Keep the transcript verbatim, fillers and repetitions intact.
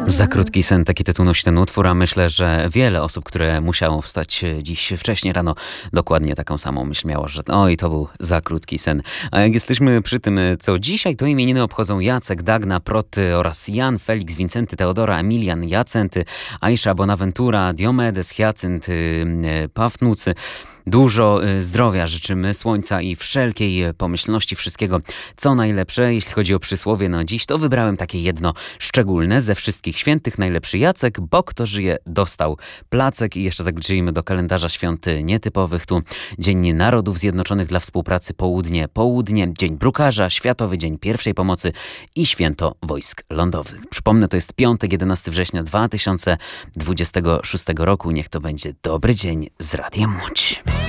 Za krótki sen, taki tytuł nosi ten utwór, a myślę, że wiele osób, które musiało wstać dziś wcześnie rano, dokładnie taką samą myśl miało, że oj, to był za krótki sen. A jak jesteśmy przy tym, co dzisiaj, to imieniny obchodzą Jacek, Dagna, Proty oraz Jan, Felix, Wincenty, Teodora, Emilian, Jacenty, Aisza, Bonaventura, Diomedes, Hyacynt, Pafnucy. Dużo zdrowia życzymy, słońca i wszelkiej pomyślności, wszystkiego co najlepsze. Jeśli chodzi o przysłowie na dziś, to wybrałem takie jedno szczególne. Ze wszystkich świętych najlepszy Jacek, bo kto żyje, dostał placek. I jeszcze zagłębimy do kalendarza świąt nietypowych. Tu Dzień Narodów Zjednoczonych dla Współpracy Południe, Południe, Dzień Brukarza, Światowy Dzień Pierwszej Pomocy i Święto Wojsk Lądowych. Przypomnę, to jest piątek, jedenastego września dwa tysiące dwudziestego szóstego roku. Niech to będzie dobry dzień z Radiem Łódź.